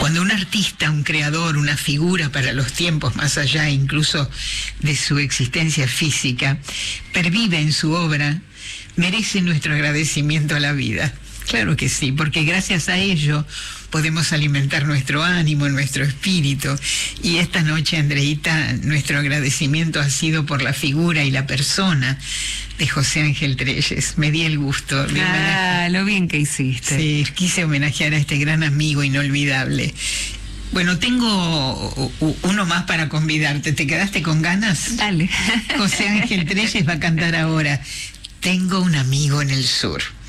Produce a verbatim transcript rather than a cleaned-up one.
Cuando un artista, un creador, una figura para los tiempos más allá incluso de su existencia física, pervive en su obra, merece nuestro agradecimiento a la vida. Claro que sí, porque gracias a ello podemos alimentar nuestro ánimo, nuestro espíritu. Y esta noche, Andreita, nuestro agradecimiento ha sido por la figura y la persona de José Ángel Trelles. Me di el gusto de Ah, lo bien que hiciste. Sí, quise homenajear a este gran amigo inolvidable. Bueno, tengo uno más para convidarte. ¿Te quedaste con ganas? Dale. José Ángel Trelles va a cantar ahora Tengo un amigo en el sur.